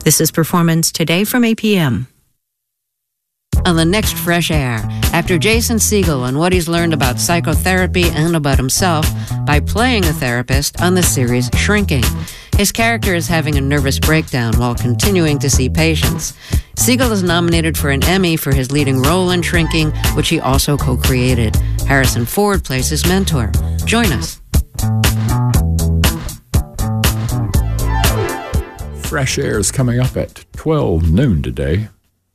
This is Performance Today from APM. On the next Fresh Air, after Jason Segel and what he's learned about psychotherapy and about himself by playing a therapist on the series Shrinking. His character is having a nervous breakdown while continuing to see patients. Segel is nominated for an Emmy for his leading role in Shrinking, which he also co-created. Harrison Ford plays his mentor. Join us. Fresh Air is coming up at 12 noon today.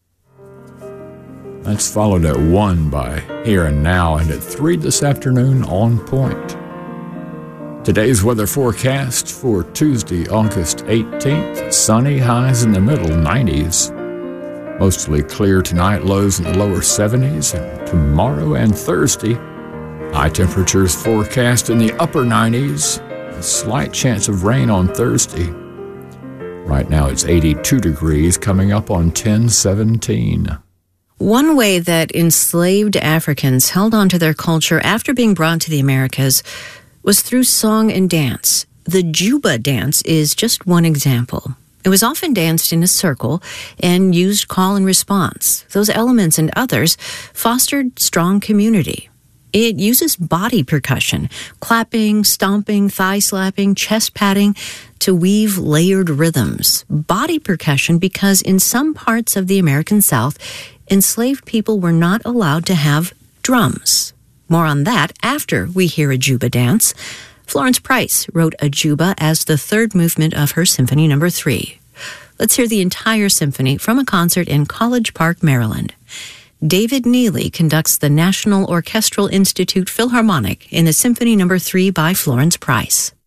That's followed at 1 by Here and Now, and at 3 this afternoon on Point. Today's weather forecast for Tuesday, August 18th. Sunny, highs in the middle 90s. Mostly clear tonight, lows in the lower 70s. And tomorrow and Thursday, high temperatures forecast in the upper 90s. A slight chance of rain on Thursday. Right now it's 82 degrees, coming up on 10/17. One way that enslaved Africans held on to their culture after being brought to the Americas was through song and dance. The Juba dance is just one example. It was often danced in a circle and used call and response. Those elements and others fostered strong community. It uses body percussion, clapping, stomping, thigh slapping, chest patting, to weave layered rhythms. Body percussion because in some parts of the American South, enslaved people were not allowed to have drums. More on that after we hear a Juba dance. Florence Price wrote a Juba as the third movement of her Symphony No. 3. Let's hear the entire symphony from a concert in College Park, Maryland. David Neely conducts the National Orchestral Institute Philharmonic in the Symphony No. 3 by Florence Price.